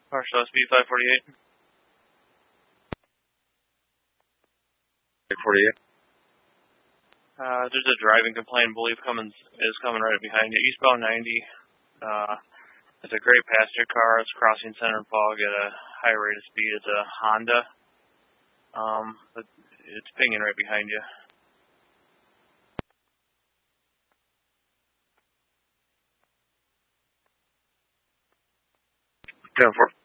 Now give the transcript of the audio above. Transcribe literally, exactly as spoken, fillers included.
Marshall S B five forty-eight. five forty-eight. Uh, there's a driving complaint. I believe Cummins is coming right behind you. Eastbound ninety. Uh, it's a gray passenger car. It's crossing center fog at a high rate of speed. It's a Honda. Um, but it's pinging right behind you. ten four.